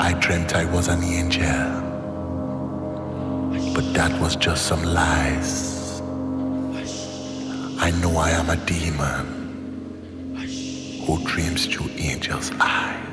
I dreamt I was an angel, but that was just some lies. I know I am a demon who dreams through angels' eyes.